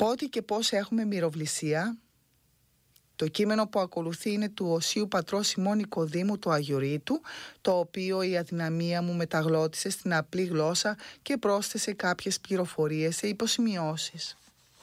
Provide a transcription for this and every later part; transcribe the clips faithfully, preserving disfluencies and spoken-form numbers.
Πότε και πώς έχουμε μυροβλησία? Το κείμενο που ακολουθεί είναι του Οσίου Πατρός Σιμών Νικοδήμου του Αγιορείτου, το οποίο η αδυναμία μου μεταγλώτησε στην απλή γλώσσα και πρόσθεσε κάποιες πληροφορίες σε υποσημειώσεις.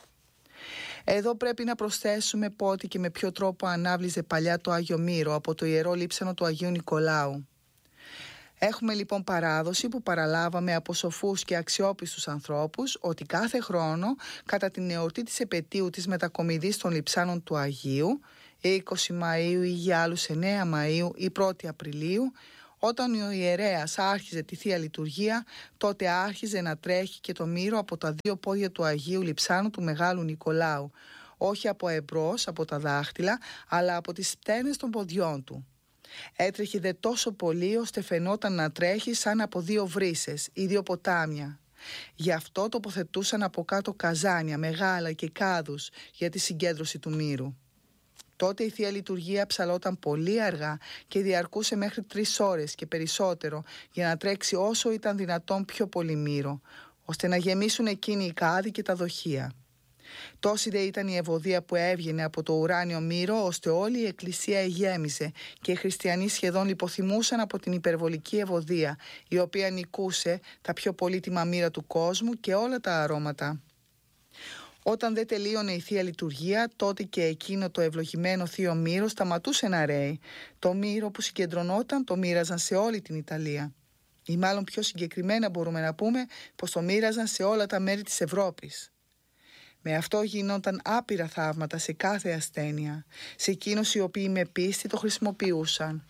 Εδώ πρέπει να προσθέσουμε πότε και με ποιο τρόπο ανάβλιζε παλιά το Άγιο Μύρο από το Ιερό Λείψανο του Αγίου Νικολάου. Έχουμε λοιπόν παράδοση που παραλάβαμε από σοφούς και αξιόπιστους ανθρώπους ότι κάθε χρόνο κατά την εορτή της επετείου της μετακομιδής των λειψάνων του Αγίου, είκοσι Μαΐου ή για άλλους εννέα Μαΐου ή πρώτη Απριλίου, όταν ο ιερέας άρχιζε τη Θεία Λειτουργία, τότε άρχιζε να τρέχει και το μύρο από τα δύο πόδια του Αγίου Λειψάνου του Μεγάλου Νικολάου, όχι από εμπρός, από τα δάχτυλα, αλλά από τις στένες των ποδιών του. Έτρεχε δε τόσο πολύ ώστε φαινόταν να τρέχει σαν από δύο βρύσες ή δύο ποτάμια. Γι' αυτό τοποθετούσαν από κάτω καζάνια μεγάλα και κάδους για τη συγκέντρωση του μύρου. Τότε η Θεία Λειτουργία ψαλόταν πολύ αργά και διαρκούσε μέχρι τρεις ώρες και περισσότερο για να τρέξει όσο ήταν δυνατόν πιο πολύ μύρο, ώστε να γεμίσουν εκείνοι οι κάδοι και τα δοχεία. Τόση δε ήταν η ευωδία που έβγαινε από το ουράνιο μύρο, ώστε όλη η εκκλησία εγέμιζε και οι χριστιανοί σχεδόν λιποθυμούσαν από την υπερβολική ευωδία, η οποία νικούσε τα πιο πολύτιμα μύρα του κόσμου και όλα τα αρώματα. Όταν δεν τελείωνε η Θεία Λειτουργία, τότε και εκείνο το ευλογημένο θείο μύρο σταματούσε να ρέει. Το μύρο που συγκεντρωνόταν το μοίραζαν σε όλη την Ιταλία. Ή μάλλον πιο συγκεκριμένα μπορούμε να πούμε πως το μοίραζαν σε όλα τα μέρη της Ευρώπης. Με αυτό γινόταν άπειρα θαύματα σε κάθε ασθένεια, σε εκείνους οι οποίοι με πίστη το χρησιμοποιούσαν.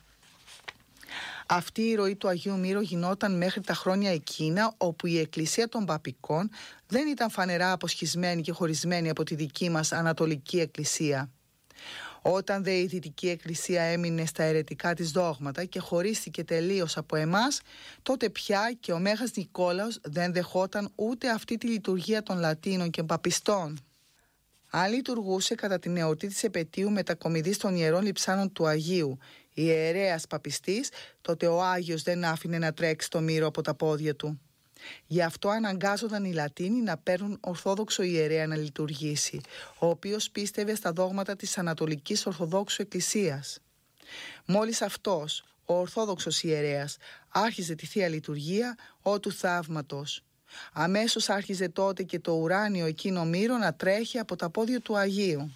Αυτή η ροή του Αγίου Μύρου γινόταν μέχρι τα χρόνια εκείνα όπου η Εκκλησία των Παπικών δεν ήταν φανερά αποσχισμένη και χωρισμένη από τη δική μας Ανατολική Εκκλησία. Όταν δε η Δυτική Εκκλησία έμεινε στα αιρετικά της δόγματα και χωρίστηκε τελείως από εμάς, τότε πια και ο Μέγας Νικόλαος δεν δεχόταν ούτε αυτή τη λειτουργία των Λατίνων και Παπιστών. Αν λειτουργούσε κατά την εορτή της επετείου μετακομιδής των Ιερών Λειψάνων του Αγίου ιερέας παπιστής, τότε ο Άγιος δεν άφηνε να τρέξει το μύρο από τα πόδια του. Γι' αυτό αναγκάζονταν οι Λατίνοι να παίρνουν ορθόδοξο ιερέα να λειτουργήσει, ο οποίος πίστευε στα δόγματα της Ανατολικής Ορθοδόξου Εκκλησίας. Μόλις αυτός, ο ορθόδοξος ιερέας, άρχιζε τη Θεία Λειτουργία, ο του θαύματος. Αμέσως άρχιζε τότε και το ουράνιο εκείνο μύρο να τρέχει από τα πόδια του Αγίου.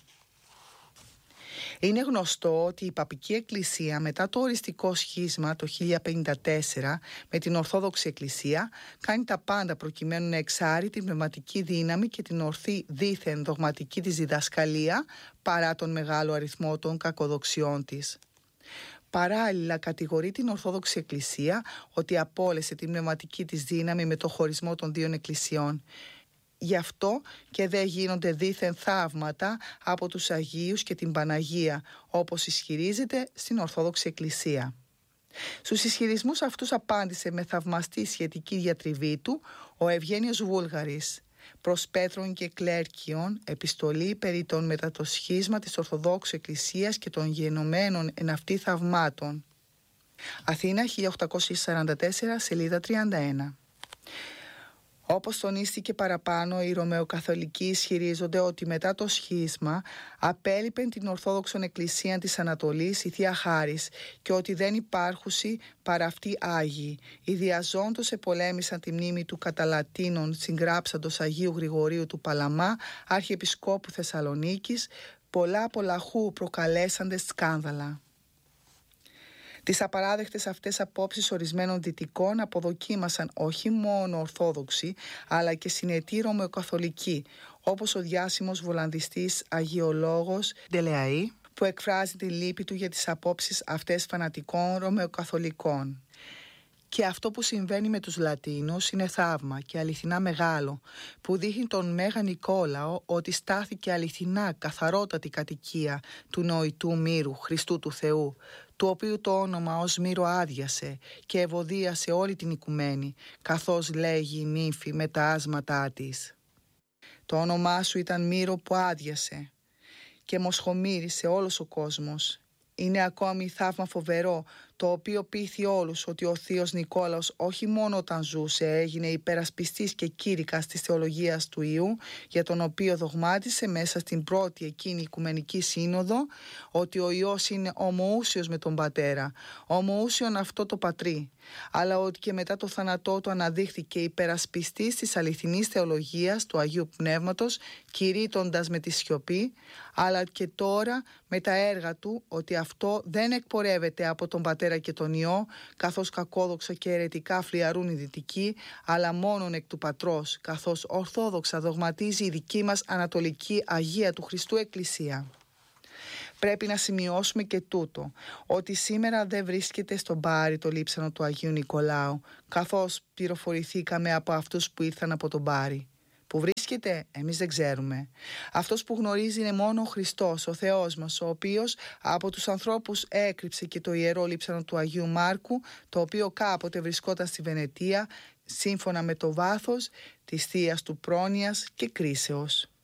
Είναι γνωστό ότι η Παπική Εκκλησία μετά το οριστικό σχίσμα το χίλια πενήντα τέσσερα με την Ορθόδοξη Εκκλησία κάνει τα πάντα προκειμένου να εξάρει την πνευματική δύναμη και την ορθή δήθεν δογματική της διδασκαλία παρά τον μεγάλο αριθμό των κακοδοξιών της. Παράλληλα κατηγορεί την Ορθόδοξη Εκκλησία ότι απόλυσε την πνευματική της δύναμη με το χωρισμό των δύο εκκλησιών. Γι' αυτό και δεν γίνονται δήθεν θαύματα από τους Αγίους και την Παναγία, όπως ισχυρίζεται στην Ορθόδοξη Εκκλησία. Στους ισχυρισμούς αυτούς απάντησε με θαυμαστή σχετική διατριβή του ο Ευγένιος Βούλγαρης προς Πέτρον και Κλέρκιον, επιστολή περί των μετά το σχίσμα της Ορθοδόξου Εκκλησίας και των γενομένων εν αυτή θαυμάτων. Αθήνα χίλια οκτακόσια σαράντα τέσσερα, σελίδα τριάντα ένα. Όπως τονίστηκε παραπάνω, οι Ρωμαιοκαθολικοί ισχυρίζονται ότι μετά το σχίσμα απέλειπεν την Ορθόδοξον Εκκλησία της Ανατολής η Θεία Χάρις και ότι δεν υπάρχουσι παρά αυτοί Άγιοι. Οι διαζώντος επολέμησαν τη μνήμη του κατά Λατίνων συγγράψαντος Αγίου Γρηγορίου του Παλαμά, Αρχιεπισκόπου Θεσσαλονίκης, πολλά πολλαχού προκαλέσαντες σκάνδαλα. Τις απαράδεκτες αυτές απόψεις ορισμένων δυτικών αποδοκίμασαν όχι μόνο Ορθόδοξοι, αλλά και συνετοί Ρωμαιοκαθολικοί, όπως ο διάσημος βολανδιστής αγιολόγος Ντελεαή, που εκφράζει τη λύπη του για τις απόψεις αυτές φανατικών Ρωμαιοκαθολικών. Και αυτό που συμβαίνει με τους Λατίνους είναι θαύμα και αληθινά μεγάλο, που δείχνει τον Μέγα Νικόλαο ότι στάθηκε αληθινά καθαρότατη κατοικία του νοητού μύρου Χριστού του Θεού, του οποίου το όνομα ως μύρο άδειασε και ευωδίασε όλη την οικουμένη, καθώς λέγει η νύμφη με τα άσματά της. Το όνομά σου ήταν μύρο που άδειασε και μοσχομύρισε όλος ο κόσμος. Είναι ακόμη θαύμα φοβερό το οποίο πείθει όλους ότι ο θείος Νικόλαος όχι μόνο όταν ζούσε έγινε υπερασπιστής και κήρυκας της θεολογίας του Ιού, για τον οποίο δογμάτισε μέσα στην πρώτη εκείνη Οικουμενική Σύνοδο ότι ο Υιός είναι ομοούσιος με τον Πατέρα, ομοούσιον αυτό το πατρί, αλλά ότι και μετά το θάνατό του αναδείχθηκε υπερασπιστής της αληθινής θεολογίας του Αγίου Πνεύματος, κηρύττοντας με τη σιωπή, αλλά και τώρα με τα έργα του ότι αυτό δεν εκπορεύεται από τον Πατέρα και τον Υιό, καθώς κακόδοξα και αιρετικά φλιαρούν οι δυτικοί, αλλά μόνον εκ του Πατρός, καθώς ορθόδοξα δογματίζει η δική μας Ανατολική Αγία του Χριστού Εκκλησία. Πρέπει να σημειώσουμε και τούτο, ότι σήμερα δεν βρίσκεται στον Πάρη το λείψανο του Αγίου Νικολάου, καθώς πληροφορηθήκαμε από αυτούς που ήρθαν από τον Πάρη. Που βρίσκεται, εμείς δεν ξέρουμε. Αυτός που γνωρίζει είναι μόνο ο Χριστός, ο Θεός μας, ο οποίος από τους ανθρώπους έκρυψε και το ιερό λείψανο του Αγίου Μάρκου, το οποίο κάποτε βρισκόταν στη Βενετία, σύμφωνα με το βάθος της θείας του πρόνοιας και κρίσεως.